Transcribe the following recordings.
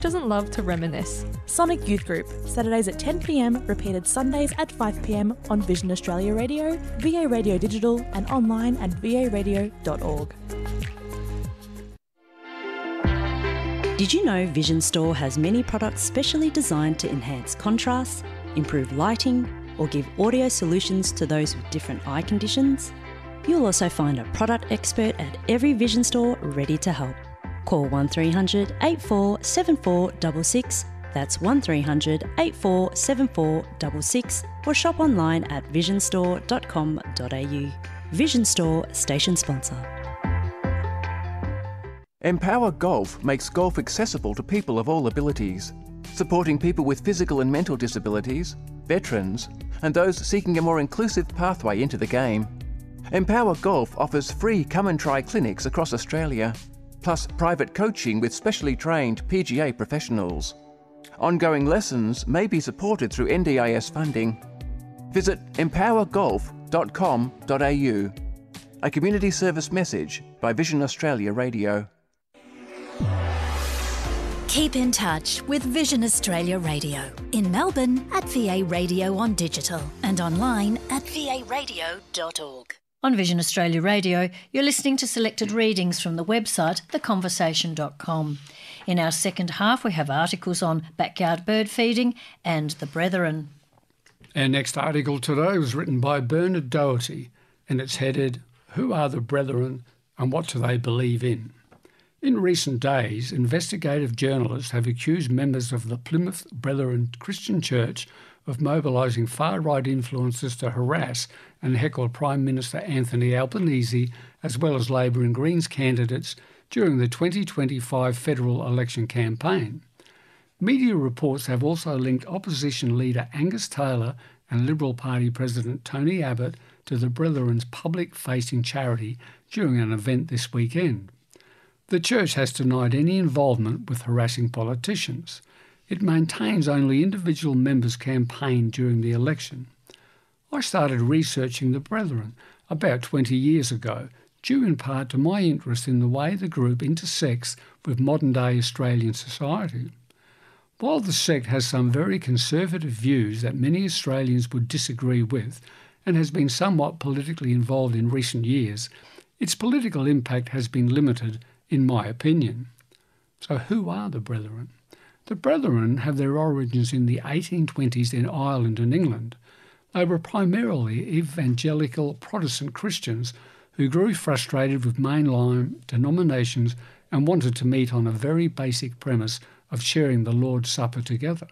doesn't love to reminisce. Sonic Youth Group, Saturdays at 10 p.m, repeated Sundays at 5 p.m. on Vision Australia Radio, VA Radio Digital, and online at varadio.org. Did you know Vision Store has many products specially designed to enhance contrast, improve lighting, or give audio solutions to those with different eye conditions? You'll also find a product expert at every Vision Store ready to help. Call 1300 84 7466, that's 1300 84 7466, or shop online at visionstore.com.au. Vision Store, station sponsor. Empower Golf makes golf accessible to people of all abilities, supporting people with physical and mental disabilities, veterans, and those seeking a more inclusive pathway into the game. Empower Golf offers free come and try clinics across Australia, plus private coaching with specially trained PGA professionals. Ongoing lessons may be supported through NDIS funding. Visit empowergolf.com.au. A community service message by Vision Australia Radio. Keep in touch with Vision Australia Radio in Melbourne at VA Radio on digital and online at varadio.org. On Vision Australia Radio, you're listening to selected readings from the website theconversation.com. In our second half, we have articles on backyard bird feeding and the Brethren. Our next article today was written by Bernard Doherty, and it's headed, "Who are the Brethren and what do they believe in?" In recent days, investigative journalists have accused members of the Plymouth Brethren Christian Church of mobilising far-right influences to harass and heckle Prime Minister Anthony Albanese as well as Labor and Greens candidates during the 2025 federal election campaign. Media reports have also linked opposition leader Angus Taylor and Liberal Party President Tony Abbott to the Brethren's public-facing charity during an event this weekend. The church has denied any involvement with harassing politicians. It maintains only individual members campaigned during the election. I started researching the Brethren about 20 years ago, due in part to my interest in the way the group intersects with modern-day Australian society. While the sect has some very conservative views that many Australians would disagree with and has been somewhat politically involved in recent years, its political impact has been limited, in my opinion. So who are the Brethren? The Brethren have their origins in the 1820s in Ireland and England. They were primarily evangelical Protestant Christians who grew frustrated with mainline denominations and wanted to meet on a very basic premise of sharing the Lord's Supper together.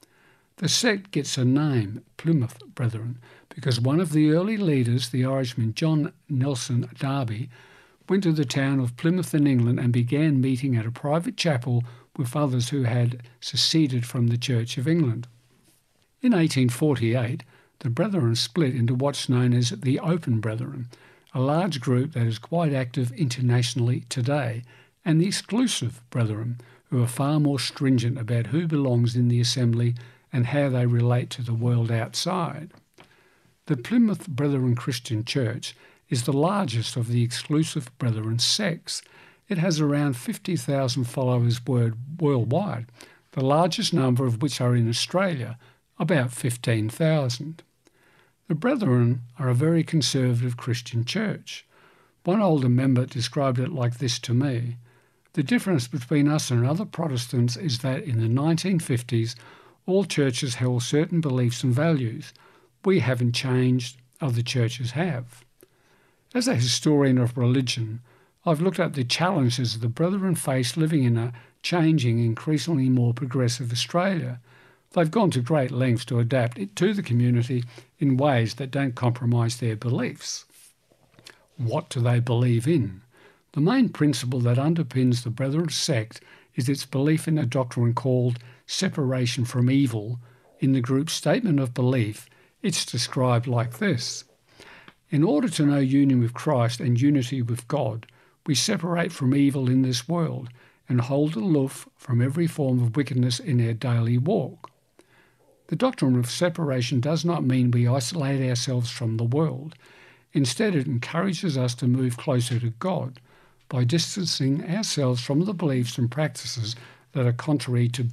The sect gets a name, Plymouth Brethren, because one of the early leaders, the Irishman John Nelson Darby, went to the town of Plymouth in England and began meeting at a private chapel with others who had seceded from the Church of England. In 1848, the Brethren split into what's known as the Open Brethren, a large group that is quite active internationally today, and the Exclusive Brethren, who are far more stringent about who belongs in the assembly and how they relate to the world outside. The Plymouth Brethren Christian Church is the largest of the Exclusive Brethren sects. It has around 50,000 followers worldwide, the largest number of which are in Australia, about 15,000. The Brethren are a very conservative Christian church. One older member described it like this to me: "The difference between us and other Protestants is that in the 1950s, all churches held certain beliefs and values. We haven't changed, other churches have." As a historian of religion, I've looked at the challenges the Brethren face living in a changing, increasingly more progressive Australia. They've gone to great lengths to adapt it to the community in ways that don't compromise their beliefs. What do they believe in? The main principle that underpins the Brethren sect is its belief in a doctrine called separation from evil. In the group's statement of belief, it's described like this: "In order to know union with Christ and unity with God, we separate from evil in this world and hold aloof from every form of wickedness in our daily walk." The doctrine of separation does not mean we isolate ourselves from the world. Instead, it encourages us to move closer to God by distancing ourselves from the beliefs and practices that are contrary to